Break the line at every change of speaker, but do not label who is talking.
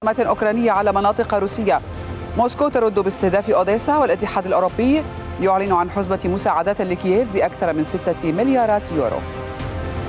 أوكرانية على مناطق روسية. موسكو ترد باستهداف أوديسا، والاتحاد الأوروبي يعلن عن حزمة مساعدات لكييف بأكثر من 6 مليارات يورو.